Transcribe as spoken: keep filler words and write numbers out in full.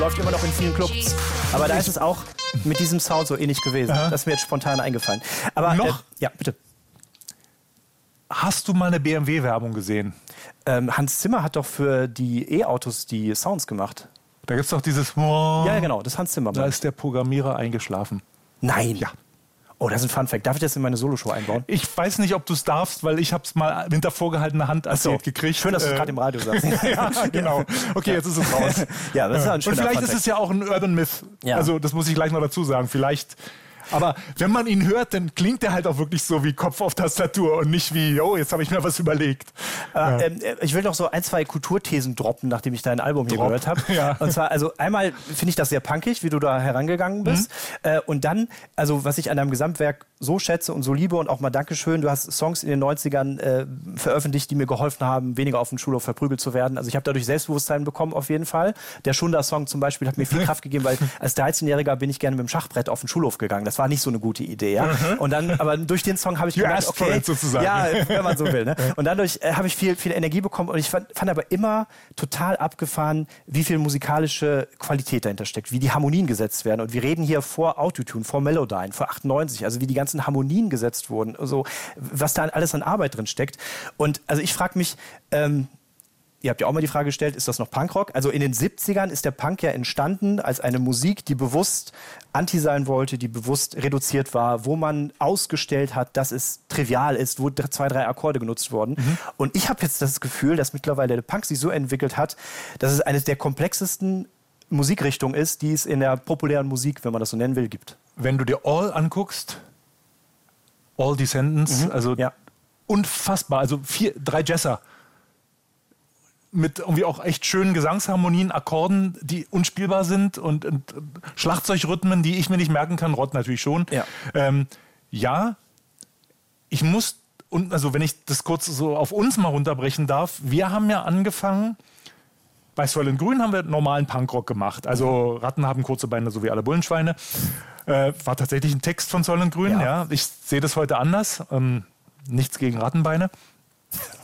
läuft immer noch in vielen Clubs. Aber da ist es auch mit diesem Sound so ähnlich gewesen. Aha. Das ist mir jetzt spontan eingefallen. Aber Noch? Äh, ja, bitte. Hast du mal eine B M W-Werbung gesehen? Ähm, Hans Zimmer hat doch für die E-Autos die Sounds gemacht. Da gibt es doch dieses... Ja, genau, das ist Hans Zimmer. Da ist der Programmierer eingeschlafen. Nein. Ja. Oh, das ist ein Funfact. Darf ich das in meine Soloshow einbauen? Ich weiß nicht, ob du es darfst, weil ich habe es mal hinter vorgehaltener Hand erzählt so. gekriegt. Schön, dass du es gerade im Radio sagst. Ja, genau. Okay, jetzt ist es raus. Ja, das ist ein schöner Und vielleicht Funfact. ist es ja auch ein Urban Myth. Ja. Also das muss ich gleich noch dazu sagen. Vielleicht... Aber wenn man ihn hört, dann klingt er halt auch wirklich so wie Kopf auf Tastatur und nicht wie, oh, jetzt habe ich mir was überlegt. Äh, Ja. ähm, ich will noch so ein, zwei Kulturthesen droppen, nachdem ich dein Album hier Drop. gehört habe. Ja. Und zwar, also einmal finde ich das sehr punkig, wie du da herangegangen bist. Mhm. Äh, und dann, also was ich an deinem Gesamtwerk so schätze und so liebe und auch mal Dankeschön, du hast Songs in den neunzigern äh, veröffentlicht, die mir geholfen haben, weniger auf dem Schulhof verprügelt zu werden. Also ich habe dadurch Selbstbewusstsein bekommen auf jeden Fall. Der Schunder-Song zum Beispiel hat mir viel Kraft gegeben, weil als dreizehnjähriger bin ich gerne mit dem Schachbrett auf den Schulhof gegangen. Das war nicht so eine gute Idee. Ja? Mhm. Und dann, aber durch den Song habe ich You gemerkt, asked for okay, it, sozusagen. ja, wenn man so will. Ne? Und dadurch äh, habe ich viel, viel Energie bekommen und ich fand, fand aber immer total abgefahren, wie viel musikalische Qualität dahinter steckt, wie die Harmonien gesetzt werden. Und wir reden hier vor Autotune, vor Melodyne, vor achtundneunzig, also wie die ganzen Harmonien gesetzt wurden, also was da alles an Arbeit drin steckt. Und also ich frage mich, ähm, ihr habt ja auch mal die Frage gestellt, ist das noch Punkrock? Also in den siebzigern ist der Punk ja entstanden als eine Musik, die bewusst anti sein wollte, die bewusst reduziert war, wo man ausgestellt hat, dass es trivial ist, wo zwei, drei Akkorde genutzt wurden. Mhm. Und ich habe jetzt das Gefühl, dass mittlerweile der Punk sich so entwickelt hat, dass es eines der komplexesten Musikrichtungen ist, die es in der populären Musik, wenn man das so nennen will, gibt. Wenn du dir All anguckst, All Descendants, Mhm. also ja. unfassbar, also vier, drei Jesser. Mit irgendwie auch echt schönen Gesangsharmonien, Akkorden, die unspielbar sind und, und Schlagzeugrhythmen, die ich mir nicht merken kann, Rott natürlich schon. Ja, ähm, ja ich muss, und also wenn ich das kurz so auf uns mal runterbrechen darf, wir haben ja angefangen, bei Soylent Grün haben wir normalen Punkrock gemacht. Also Ratten haben kurze Beine, so wie alle Bullenschweine. Äh, war tatsächlich ein Text von Soylent Grün. Ja. Ja. Ich sehe das heute anders. Ähm, nichts gegen Rattenbeine.